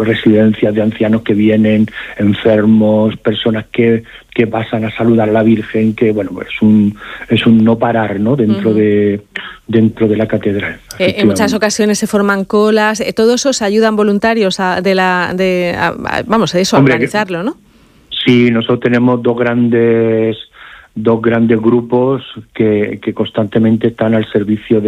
residencias de ancianos que vienen, enfermos, personas que pasan a saludar a la Virgen, que bueno, es un no parar, ¿no? Dentro de la catedral. En muchas ocasiones se forman colas. ¿Todos esos ayudan voluntarios a organizarlo, no? Sí, nosotros tenemos dos grandes grupos que constantemente están al servicio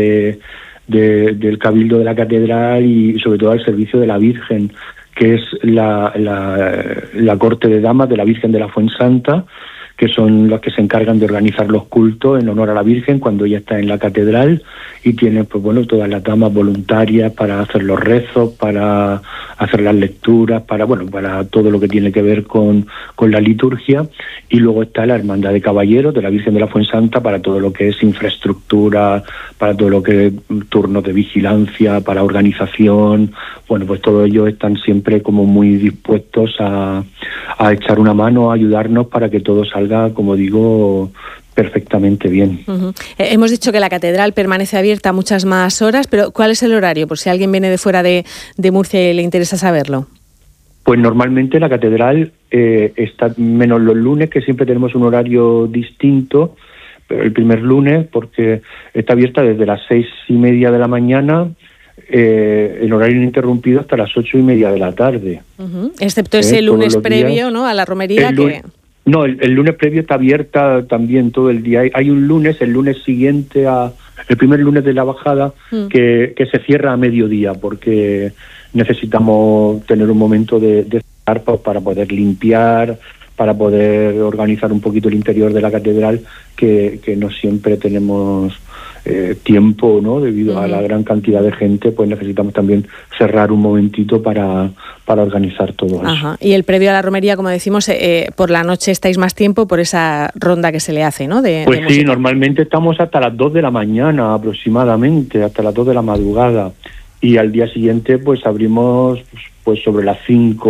del Cabildo de la Catedral y sobre todo al servicio de la Virgen, que es la corte de damas de la Virgen de la Fuensanta, que son los que se encargan de organizar los cultos en honor a la Virgen cuando ella está en la catedral, y tienen pues bueno todas las damas voluntarias para hacer los rezos, para hacer las lecturas, para todo lo que tiene que ver con la liturgia. Y luego está la Hermandad de Caballeros de la Virgen de la Fuensanta para todo lo que es infraestructura, para todo lo que es turnos de vigilancia, para organización. Bueno, pues todos ellos están siempre como muy dispuestos a echar una mano, a ayudarnos para que todo salga, como digo, perfectamente bien. Uh-huh. Hemos dicho que la catedral permanece abierta muchas más horas, pero ¿cuál es el horario? Por si alguien viene de fuera de Murcia y le interesa saberlo. Pues normalmente la catedral está, menos los lunes, que siempre tenemos un horario distinto, pero el primer lunes, porque está abierta desde las 6:30 de la mañana, en horario ininterrumpido hasta las 8:30 de la tarde. Uh-huh. Excepto ese lunes previo, ¿no?, a la romería. No, el lunes previo está abierta también todo el día. Hay un lunes, el lunes siguiente el primer lunes de la bajada, que se cierra a mediodía, porque necesitamos tener un momento de estar para poder limpiar, para poder organizar un poquito el interior de la catedral, que no siempre tenemos tiempo, ¿no? Debido a la gran cantidad de gente, pues necesitamos también cerrar un momentito para organizar todo eso. Ajá. Y el previo a la romería, como decimos, por la noche estáis más tiempo por esa ronda que se le hace, ¿no? Pues sí, normalmente estamos hasta las 2 de la mañana aproximadamente, hasta las 2 de la madrugada. Y al día siguiente pues abrimos pues sobre las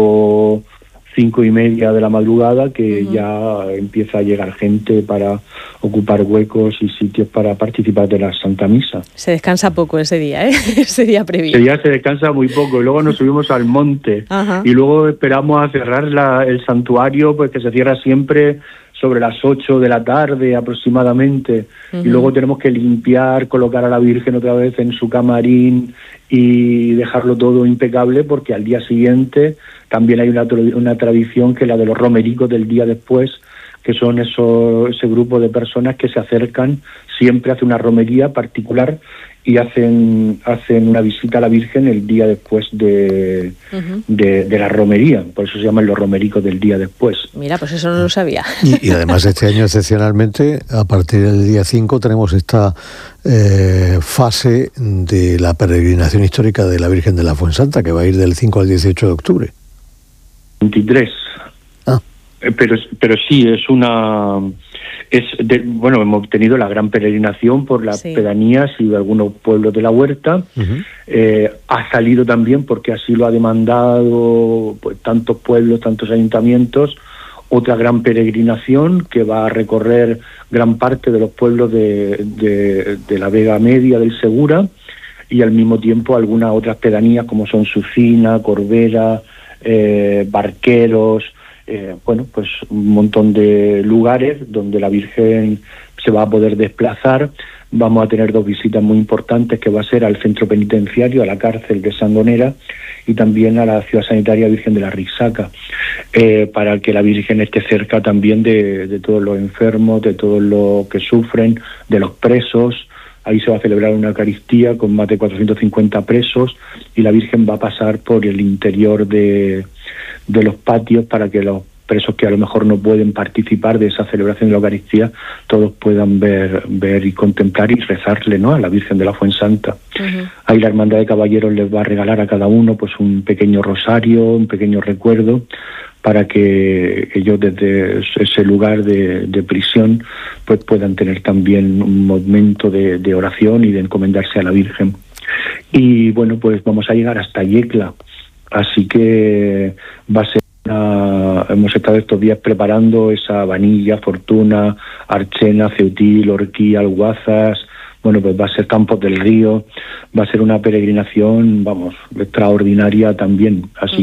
5:30 de la madrugada, que ya empieza a llegar gente para ocupar huecos y sitios para participar de la Santa Misa. Se descansa poco ese día, ese día previo. Ese día se descansa muy poco, y luego nos subimos al monte. Ajá. Y luego esperamos a cerrar el santuario, pues que se cierra siempre sobre las 8 de la tarde aproximadamente. Y luego tenemos que limpiar, colocar a la Virgen otra vez en su camarín y dejarlo todo impecable, porque al día siguiente también hay una tradición, que es la de los romericos del día después, que son ese grupo de personas que se acercan, siempre hace una romería particular y hacen una visita a la Virgen el día después de la romería. Por eso se llaman los romericos del día después. Mira, pues eso no lo sabía. Y además este año, excepcionalmente, a partir del día 5 tenemos esta fase de la peregrinación histórica de la Virgen de la Fuensanta, que va a ir del 5 al 18 de octubre. 23. Pero sí, hemos tenido la gran peregrinación por las pedanías y de algunos pueblos de la huerta. Ha salido también, porque así lo ha demandado pues tantos pueblos, tantos ayuntamientos, otra gran peregrinación que va a recorrer gran parte de los pueblos de la Vega Media del Segura, y al mismo tiempo algunas otras pedanías como son Sucina, Corbera, Barqueros, pues un montón de lugares donde la Virgen se va a poder desplazar. Vamos a tener dos visitas muy importantes, que va a ser al centro penitenciario, a la cárcel de Sangonera, y también a la ciudad sanitaria Virgen de la Risaca, para que la Virgen esté cerca también de todos los enfermos, de todos los que sufren, de los presos. Ahí se va a celebrar una Eucaristía con más de 450 presos, y la Virgen va a pasar por el interior de los patios para que los presos que a lo mejor no pueden participar de esa celebración de la Eucaristía, todos puedan ver y contemplar y rezarle, ¿no?, a la Virgen de la Fuensanta. Ahí la Hermandad de Caballeros les va a regalar a cada uno pues un pequeño rosario, un pequeño recuerdo, para que ellos desde ese lugar de prisión pues puedan tener también un momento de oración y de encomendarse a la Virgen. Y bueno, pues vamos a llegar hasta Yecla, así que va a ser hemos estado estos días preparando esa Vanilla, Fortuna, Archena, Ceutil, Orquí, Alguazas. Bueno, pues va a ser Campos del Río, va a ser una peregrinación, extraordinaria también. Así